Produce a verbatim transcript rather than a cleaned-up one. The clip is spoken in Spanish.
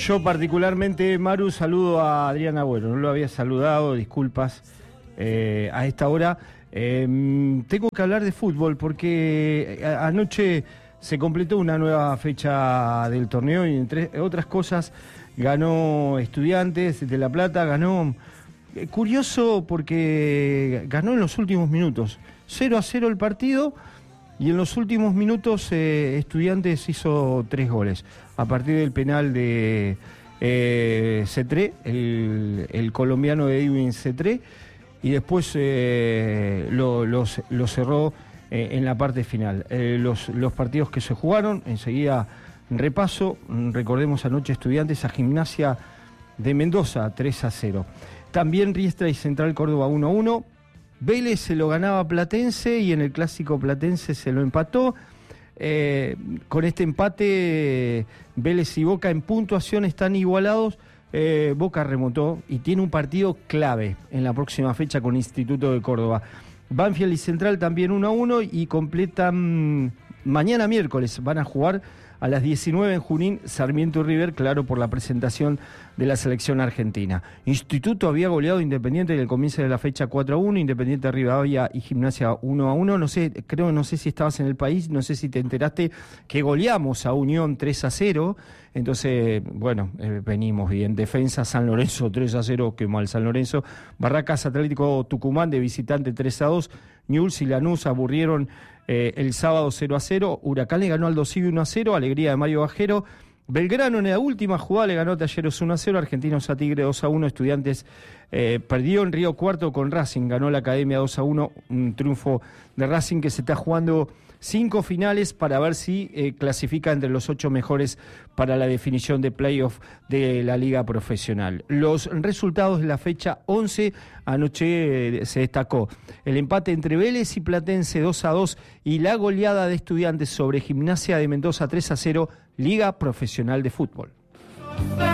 Yo particularmente, Maru, saludo a Adrián Agüero, no lo había saludado, disculpas eh, a esta hora. Eh, tengo que hablar de fútbol porque anoche se completó una nueva fecha del torneo y entre otras cosas ganó Estudiantes de La Plata, ganó, eh, curioso porque ganó en los últimos minutos, cero a cero el partido. Y en los últimos minutos eh, Estudiantes hizo tres goles. A partir del penal de eh, Cetré, el, el colombiano de Edwin Cetré, y después eh, lo, lo, lo cerró eh, en la parte final. Eh, los, los partidos que se jugaron, enseguida repaso, recordemos anoche Estudiantes a Gimnasia de Mendoza, tres a cero. También Riestra y Central Córdoba uno a uno. Vélez se lo ganaba Platense y en el clásico Platense se lo empató. Eh, con este empate, Vélez y Boca en puntuación están igualados. Eh, Boca remontó y tiene un partido clave en la próxima fecha con Instituto de Córdoba. Banfield y Central también uno a uno y completan mañana miércoles. Van a jugar a las diecinueve en Junín, Sarmiento y River, claro, por la presentación de la selección argentina. Instituto había goleado Independiente en el comienzo de la fecha cuatro a uno, Independiente Rivadavia y Gimnasia uno a uno. No sé, creo, no sé si estabas en el país, no sé si te enteraste que goleamos a Unión tres a cero. Entonces, bueno, eh, venimos bien. Defensa San Lorenzo tres a cero, qué mal San Lorenzo. Barracas Atlético Tucumán de visitante tres a dos. Newell's y Lanús aburrieron eh, el sábado cero a cero. Huracán le ganó al Dosivi uno a cero. Alegría de Mario Bajero. Belgrano en la última jugada le ganó a Talleres uno a cero. Argentinos a Tigre dos a uno. Estudiantes eh, perdió en Río Cuarto con Racing. Ganó la Academia dos a uno. Un triunfo de Racing que se está jugando cinco finales para ver si eh, clasifica entre los ocho mejores para la definición de playoff de la Liga Profesional. Los resultados de la fecha once, anoche eh, se destacó el empate entre Vélez y Platense dos a dos y la goleada de Estudiantes sobre Gimnasia de Mendoza tres a cero, Liga Profesional de Fútbol.